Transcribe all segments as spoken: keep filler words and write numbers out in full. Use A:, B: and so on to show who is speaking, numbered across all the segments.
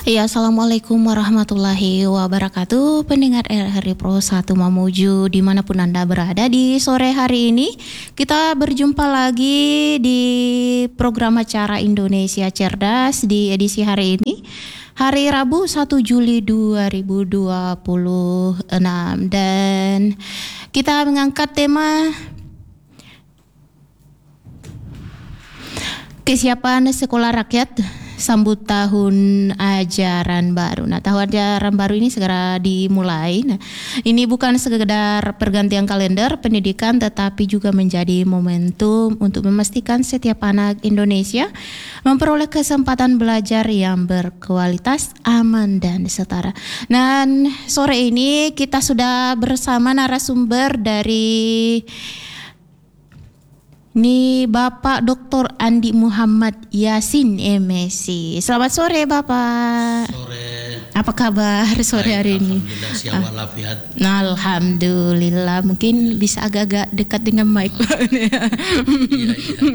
A: Ya, Assalamualaikum warahmatullahi wabarakatuh. Pendengar R R I Pro satu Mamuju dimanapun Anda berada di sore hari ini, kita berjumpa lagi di program acara Indonesia Cerdas di edisi hari ini, hari Rabu satu Juli dua ribu dua puluh enam, dan kita mengangkat tema kesiapan sekolah rakyat sambut tahun ajaran baru. Nah, tahun ajaran baru ini segera dimulai. Nah, ini bukan sekedar pergantian kalender pendidikan, tetapi juga menjadi momentum untuk memastikan setiap anak Indonesia memperoleh kesempatan belajar yang berkualitas, aman, dan setara. Dan sore ini kita sudah bersama narasumber dari ini Bapak Doktor Andi Muhammad Yasin M Si. Selamat sore Bapak.
B: Sore.
A: Apa kabar sore
B: Baik,
A: hari ini?
B: Alhamdulillah sihat walafiat.
A: Nah, Alhamdulillah. Mungkin bisa agak-agak dekat dengan mic.
B: Iya, iya.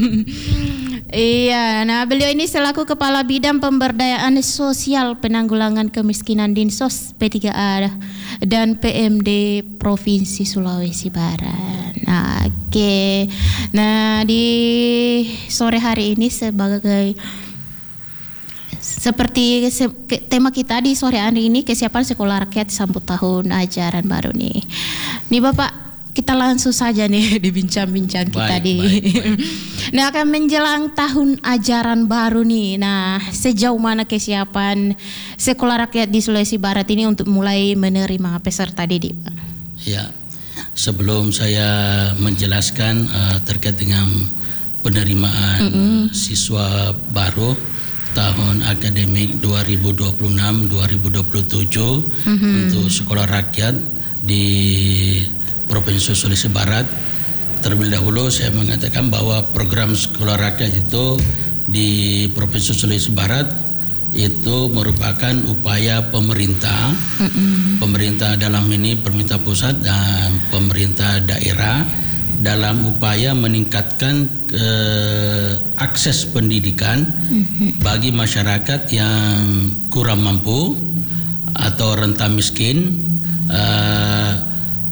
A: Iya, nah beliau ini selaku Kepala Bidang Pemberdayaan Sosial Penanggulangan Kemiskinan Dinsos P tiga A dan P M D Provinsi Sulawesi Barat. Nah, oke. Okay. Nah, di sore hari ini sebagai seperti se, ke, tema kita di sore hari ini, kesiapan sekolah rakyat sambut tahun ajaran baru nih. Nih Bapak, kita langsung saja nih di bincang-bincang kita
B: baik,
A: di.
B: Baik, baik.
A: Nah, akan menjelang tahun ajaran baru nih. Nah, sejauh mana kesiapan sekolah rakyat di Sulawesi Barat ini untuk mulai menerima peserta didik?
B: Ya, sebelum saya menjelaskan uh, terkait dengan penerimaan mm-hmm. siswa baru tahun akademik dua ribu dua puluh enam dua ribu dua puluh tujuh mm-hmm. untuk sekolah rakyat di Provinsi Sulawesi Barat, terlebih dahulu saya mengatakan bahwa program sekolah rakyat itu di Provinsi Sulawesi Barat itu merupakan upaya pemerintah, mm-hmm. pemerintah dalam ini pemerintah pusat dan pemerintah daerah dalam upaya meningkatkan eh, akses pendidikan mm-hmm. bagi masyarakat yang kurang mampu atau rentan miskin, eh,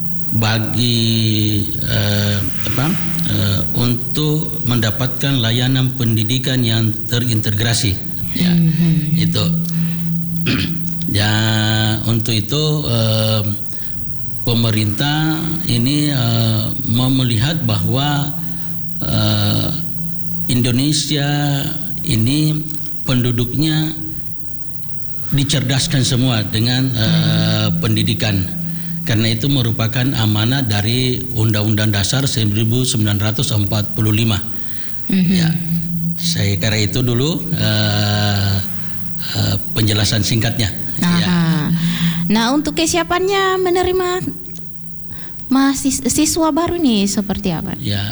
B: bagi uh, apa uh, untuk mendapatkan layanan pendidikan yang terintegrasi, ya mm-hmm. itu ya untuk itu uh, pemerintah ini uh, melihat bahwa uh, Indonesia ini penduduknya dicerdaskan semua dengan uh, mm-hmm. pendidikan. Karena itu merupakan amanah dari Undang-Undang Dasar seribu sembilan ratus empat puluh lima. Mm-hmm. Ya, saya kira itu dulu uh, uh, penjelasan singkatnya. Ya.
A: Nah, untuk kesiapannya menerima mahasiswa siswa baru nih seperti apa?
B: Ya,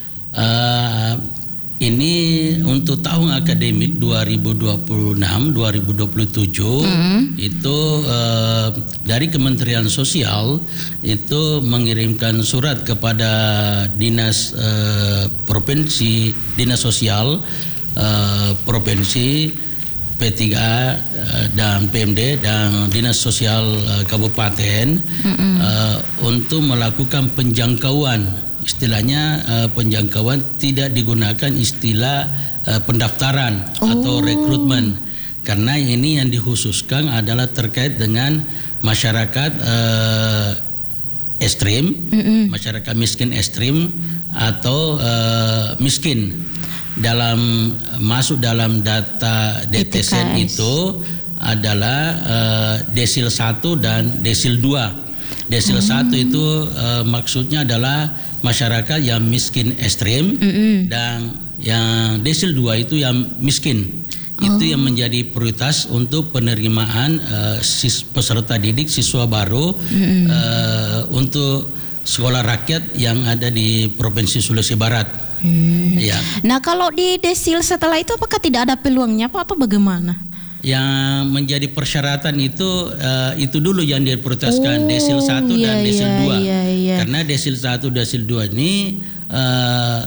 B: uh, ini untuk tahun akademik dua ribu dua puluh enam dua ribu dua puluh tujuh mm-hmm. itu uh, dari Kementerian Sosial itu mengirimkan surat kepada Dinas uh, Provinsi Dinas Sosial uh, Provinsi P tiga A uh, dan P M D dan Dinas Sosial uh, Kabupaten mm-hmm. uh, untuk melakukan penjangkauan. Istilahnya uh, penjangkauan, tidak digunakan istilah uh, pendaftaran oh. atau rekrutmen, karena ini yang dikhususkan adalah terkait dengan masyarakat uh, ekstrim, mm-hmm. masyarakat miskin ekstrim atau uh, miskin dalam masuk dalam data D T S N itu adalah uh, desil satu dan desil dua. Desil satu mm. itu uh, maksudnya adalah masyarakat yang miskin ekstrim, mm-hmm. dan yang desil dua itu yang miskin. Oh. Itu yang menjadi prioritas untuk penerimaan uh, sis, peserta didik siswa baru mm-hmm. uh, untuk sekolah rakyat yang ada di Provinsi Sulawesi Barat.
A: Hmm. Ya. Nah, kalau di desil setelah itu apakah tidak ada peluangnya Pak atau bagaimana?
B: Yang menjadi persyaratan itu uh, itu dulu yang diprioritaskan, oh, desil satu
A: iya,
B: dan desil
A: iya,
B: dua.
A: Iya, iya.
B: Karena desil satu desil dua ini uh,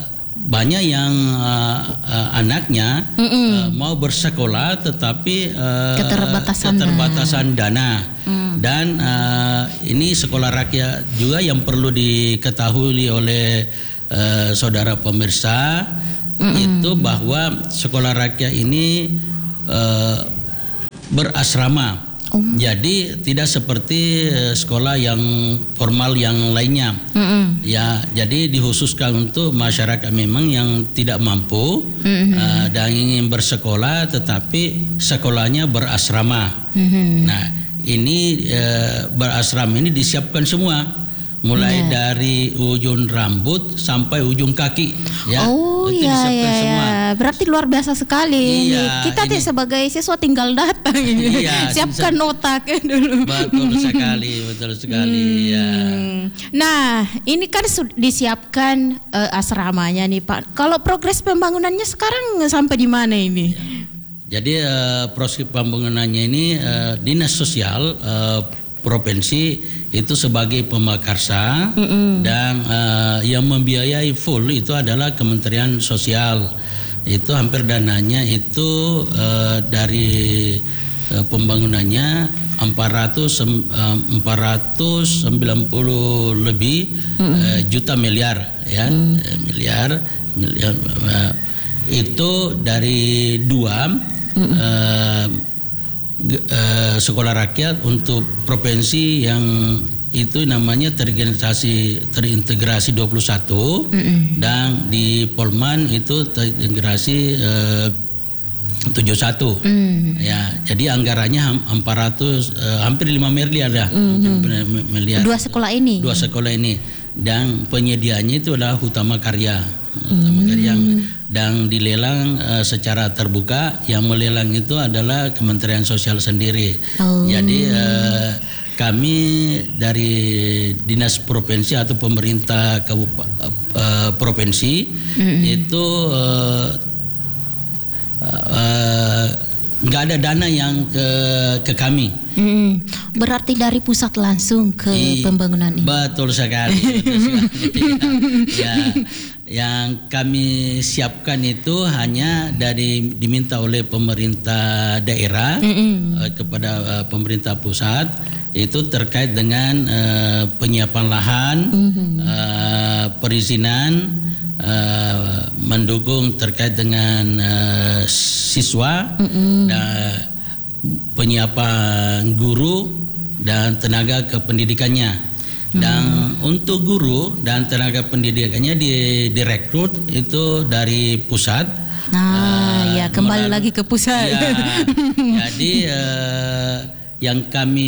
B: banyak yang uh, uh, anaknya uh, mau bersekolah tetapi uh,
A: keterbatasan,
B: keterbatasan dana, mm. dan uh, ini sekolah rakyat juga yang perlu diketahui oleh uh, saudara pemirsa, mm-mm. itu bahwa sekolah rakyat ini uh, berasrama. Um. Jadi tidak seperti uh, sekolah yang formal yang lainnya. Mm-mm. Ya, jadi dikhususkan untuk masyarakat memang yang tidak mampu mm-hmm. uh, dan ingin bersekolah, tetapi sekolahnya berasrama. Mm-hmm. Nah, ini uh, berasrama ini disiapkan semua. Mulai yeah. dari ujung rambut sampai ujung kaki, ya.
A: Oh
B: itu
A: iya,
B: disiapkan
A: iya,
B: semua.
A: Berarti luar biasa sekali.
B: Iya,
A: kita ini, sebagai siswa tinggal datang, iya, siapkan otak dulu.
B: Betul sekali, betul sekali. Hmm. Ya.
A: Nah, ini kan disiapkan uh, asramanya nih Pak. Kalau progres pembangunannya sekarang sampai di mana ini?
B: Ya. Jadi uh, proses pembangunannya ini uh, dinas sosial uh, provinsi itu sebagai pemakarsa, mm-hmm. dan uh, yang membiayai full itu adalah Kementerian Sosial. Itu hampir dananya itu uh, dari uh, pembangunannya empat ratus sembilan puluh lebih mm-hmm. uh, juta miliar, ya, mm. uh, miliar miliar uh, itu dari dua mm-hmm. uh, Uh, sekolah rakyat untuk provinsi yang itu namanya terintegrasi terintegrasi dua puluh satu, mm-hmm. dan di Polman itu terintegrasi uh, tujuh puluh satu. Mm. Ya, jadi anggarannya empat ratus uh, hampir lima miliar ya, mm-hmm. hampir miliar. Dua sekolah ini. Dua sekolah ini, dan penyediaannya itu adalah Utama Karya. Utama mm. Karya dan dilelang uh, secara terbuka. Yang melelang itu adalah Kementerian Sosial sendiri. Oh. Jadi uh, kami dari dinas provinsi atau pemerintah kabupaten uh, provinsi mm-hmm. itu uh, uh, nggak ada dana yang ke ke kami. Hmm,
A: berarti dari pusat langsung ke I, pembangunan ini.
B: Betul sekali. Betul sekali. Ya, ya, yang kami siapkan itu hanya dari diminta oleh pemerintah daerah mm-hmm. uh, kepada uh, pemerintah pusat, itu terkait dengan uh, penyiapan lahan, mm-hmm. uh, perizinan, uh, mendukung terkait dengan uh, siswa, mm-hmm. dan penyiapan guru dan tenaga kependidikannya. Dan hmm. untuk guru dan tenaga pendidikannya di, direkrut itu dari pusat.
A: Nah, uh, ya kembali meral- lagi ke pusat. Ya,
B: jadi uh, yang kami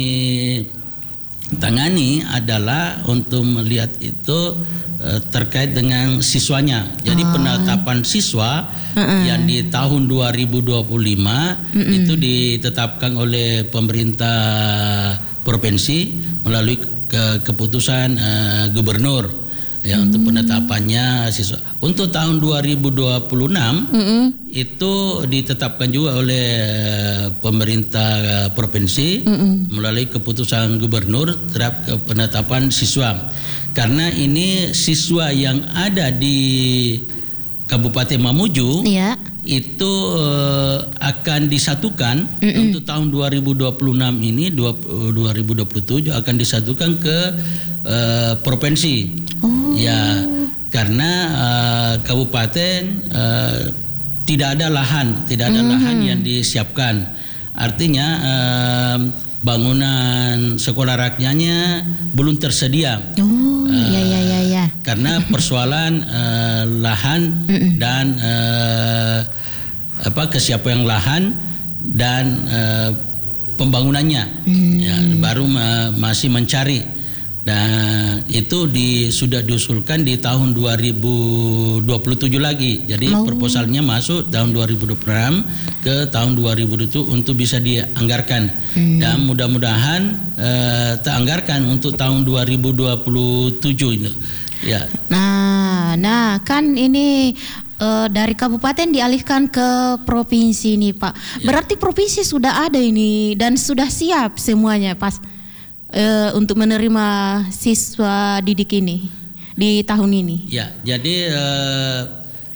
B: tangani adalah untuk melihat itu uh, terkait dengan siswanya. Jadi oh. penetapan siswa uh-uh. yang di tahun dua ribu dua puluh lima uh-uh. itu ditetapkan oleh pemerintah provinsi melalui ke keputusan uh, gubernur ya hmm. untuk penetapannya siswa. Untuk tahun dua ribu dua puluh enam hmm. itu ditetapkan juga oleh uh, pemerintah uh, provinsi hmm. melalui keputusan gubernur terhadap penetapan siswa. Karena ini siswa yang ada di Kabupaten Mamuju ya. itu uh, akan disatukan mm-mm. untuk tahun dua ribu dua puluh enam ini dua ribu dua puluh tujuh akan disatukan ke uh, provinsi. Oh. Ya, karena uh, kabupaten uh, tidak ada lahan, tidak ada mm-hmm. lahan yang disiapkan. Artinya uh, bangunan sekolah rakyatnya belum tersedia.
A: Oh, uh, ya ya ya ya.
B: Karena persoalan uh, lahan mm-mm. dan uh, apa kesiapan lahan dan uh, pembangunannya mm. ya, baru uh, masih mencari. Dan itu di, sudah diusulkan di tahun dua ribu dua puluh tujuh lagi. Jadi oh. proposalnya masuk tahun dua ribu dua puluh enam ke tahun dua ribu dua puluh tujuh untuk bisa dianggarkan. Hmm. Dan mudah-mudahan eh, teranggarkan untuk tahun dua ribu dua puluh tujuh itu. Ya.
A: Nah, nah kan ini uh, dari kabupaten dialihkan ke provinsi nih, Pak. Ya. Berarti provinsi sudah ada ini dan sudah siap semuanya pas Uh, untuk menerima siswa didik ini di tahun ini.
B: Ya, jadi uh,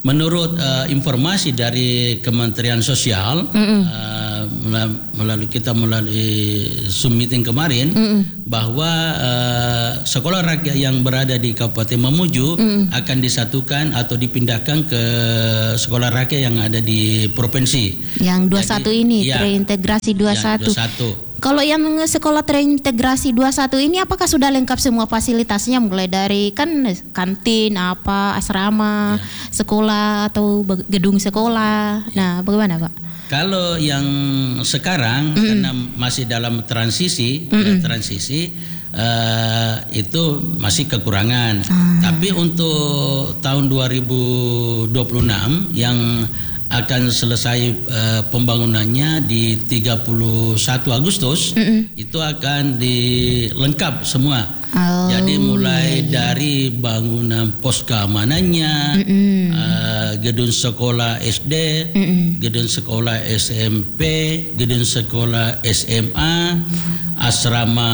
B: menurut uh, informasi dari Kementerian Sosial, uh, melalui kita melalui Zoom meeting kemarin, mm-mm. bahwa uh, sekolah rakyat yang berada di Kabupaten Mamuju mm-mm. akan disatukan atau dipindahkan ke sekolah rakyat yang ada di provinsi.
A: Yang dua puluh satu Jadi, ini ya, terintegrasi dua puluh satu.
B: dua puluh satu.
A: Kalau yang sekolah terintegrasi dua puluh satu ini apakah sudah lengkap semua fasilitasnya, mulai dari kan kantin, apa, asrama, ya. sekolah atau gedung sekolah. Ya. Nah, bagaimana, Pak?
B: Kalau yang sekarang mm-hmm. karena masih dalam transisi, mm-hmm. ya, transisi uh, itu masih kekurangan. Ah. Tapi untuk tahun dua ribu dua puluh enam yang akan selesai uh, pembangunannya di tiga puluh satu Agustus, mm-hmm. itu akan dilengkap semua. Oh, jadi mulai iya. dari bangunan pos keamanannya, mm-hmm. uh, gedung sekolah S D, mm-hmm. gedung sekolah S M P, gedung sekolah S M A, asrama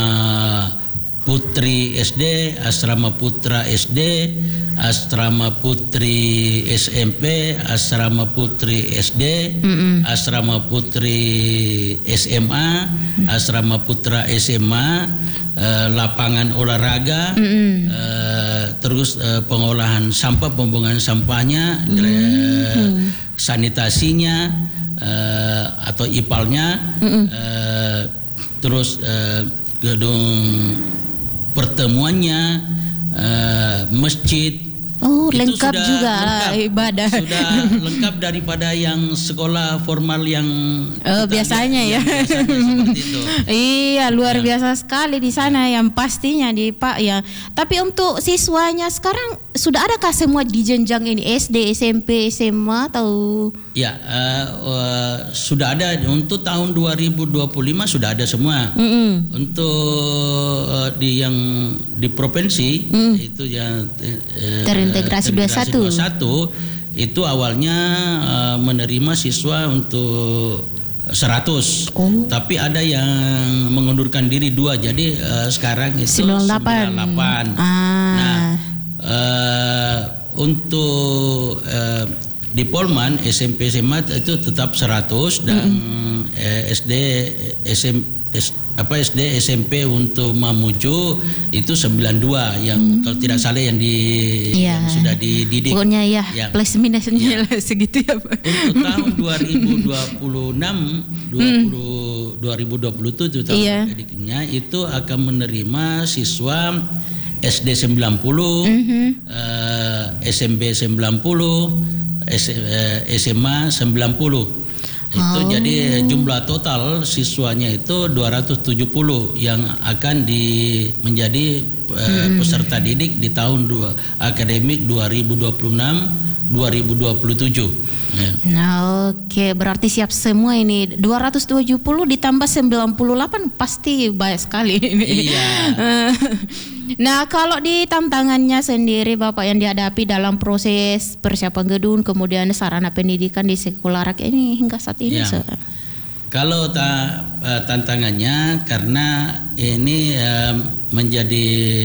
B: putri S D, asrama putra S D, asrama putri S M P, asrama putri S D, mm-mm. asrama putri S M A, mm. asrama putra S M A, uh, lapangan olahraga, uh, terus uh, pengolahan sampah, pembuangan sampahnya, mm. uh, sanitasinya uh, atau ipalnya, uh, terus uh, gedung pertemuannya, uh, masjid.
A: Oh,
B: itu
A: lengkap
B: sudah
A: juga
B: lengkap,
A: ibadah.
B: Sudah lengkap daripada yang sekolah formal yang
A: oh, biasanya ya.
B: Biasanya seperti itu.
A: Iya, luar ya. biasa sekali di sana yang pastinya di Pak ya. Tapi untuk siswanya sekarang sudah adakah semua di jenjang ini S D, S M P, S M A atau?
B: Ya, uh, uh, sudah ada untuk tahun dua ribu dua puluh lima sudah ada semua. Mm-hmm. Untuk uh, di yang di provinsi mm. itu yang uh, terintegrasi dua puluh satu itu awalnya uh, menerima siswa untuk seratus, oh. tapi ada yang mengundurkan diri dua, jadi uh, sekarang itu sembilan puluh delapan. Ah. Nah, uh, untuk uh, di Polman S M P S M A itu tetap seratus dan mm-hmm. uh, S D S M S, apa S D S M P untuk Mamuju itu sembilan puluh dua yang hmm. kalau tidak salah yang di
A: ya.
B: yang sudah dididik.
A: Pokoknya ya, ya. plus minusnya ya. segitu ya Pak.
B: Untuk tahun dua ribu dua puluh enam dua ribu dua puluh tujuh tahun
A: ya.
B: didiknya itu akan menerima siswa S D sembilan puluh, mm-hmm. uh, S M P sembilan puluh, S, uh, S M A sembilan puluh. Itu oh. jadi jumlah total siswanya itu dua ratus tujuh puluh yang akan di menjadi uh, hmm. peserta didik di tahun dua, akademik dua ribu dua puluh enam dua ribu dua puluh tujuh. Ya.
A: Nah, oke, okay. berarti siap semua ini. dua ratus tujuh puluh ditambah sembilan puluh delapan pasti banyak sekali ini.
B: Iya.
A: Nah, kalau di tantangannya sendiri Bapak yang dihadapi dalam proses persiapan gedung kemudian sarana pendidikan di sekolah rakyat ini hingga saat ini.
B: Ya. Kalau ta, uh, tantangannya karena ini uh, menjadi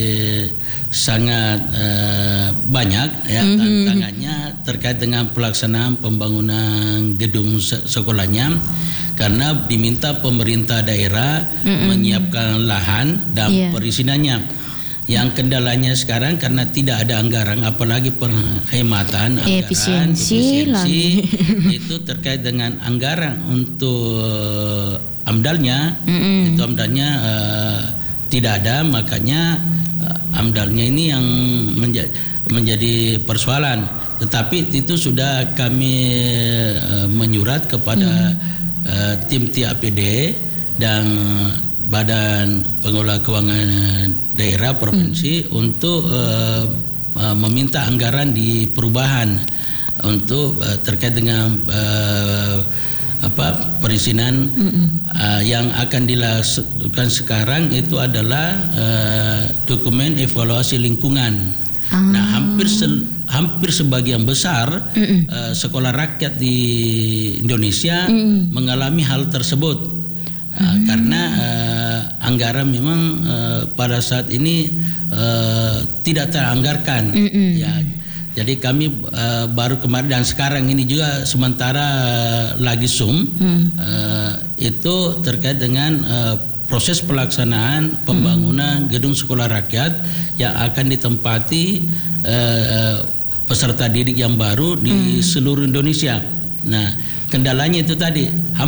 B: sangat uh, banyak ya mm-hmm. tantangannya terkait dengan pelaksanaan pembangunan gedung sekolahnya, karena diminta pemerintah daerah mm-hmm. menyiapkan lahan dan yeah. perizinannya. Yang kendalanya sekarang karena tidak ada anggaran, apalagi penghematan anggaran,
A: efisiensi,
B: efisiensi itu terkait dengan anggaran untuk amdalnya, mm-hmm. itu amdalnya uh, tidak ada, makanya uh, amdalnya ini yang menja- menjadi persoalan. Tetapi itu sudah kami uh, menyurat kepada mm. uh, tim T A P D dan Badan Pengelola Keuangan Daerah Provinsi hmm. untuk uh, uh, meminta anggaran di perubahan untuk uh, terkait dengan uh, apa perizinan hmm. uh, yang akan dilakukan sekarang itu adalah uh, dokumen evaluasi lingkungan. Ah. Nah, hampir se- hampir sebagian besar hmm. uh, sekolah rakyat di Indonesia hmm. mengalami hal tersebut. Uh, hmm. Karena uh, anggaran memang uh, pada saat ini uh, tidak teranggarkan, mm-mm. ya Jadi kami uh, baru kemarin dan sekarang ini juga sementara uh, lagi Zoom hmm. uh, itu terkait dengan uh, proses pelaksanaan pembangunan hmm. gedung sekolah rakyat yang akan ditempati uh, peserta didik yang baru di hmm. seluruh Indonesia. Nah, kendalanya itu tadi